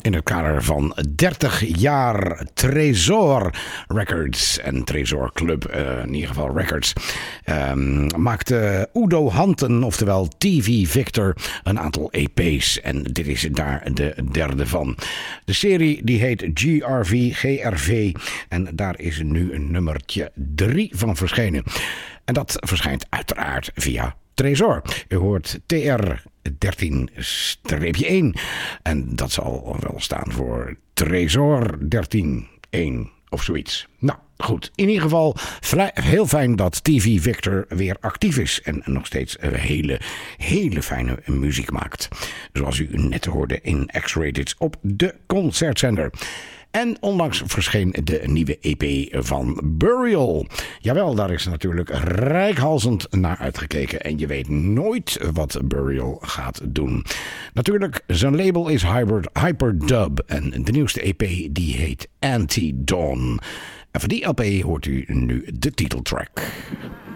in het kader van 30 jaar Tresor Records en Tresor Club, in ieder geval Records, maakte Udo Hanten, oftewel TV Victor, een aantal EP's. En dit is daar de derde van. De serie die heet GRV en daar is nu een nummertje 3 van verschenen. En dat verschijnt uiteraard via Tresor. U hoort TR 13-1 en dat zal wel staan voor Tresor 13-1 of zoiets. Nou, goed. In ieder geval heel fijn dat TV Victor weer actief is en nog steeds hele fijne muziek maakt. Zoals u net hoorde in X-Rated op de concertzender. En onlangs verscheen de nieuwe EP van Burial. Jawel, daar is natuurlijk reikhalzend naar uitgekeken. En je weet nooit wat Burial gaat doen. Natuurlijk, zijn label is Hyperdub. En de nieuwste EP die heet Anti-Dawn. En van die LP hoort u nu de titeltrack.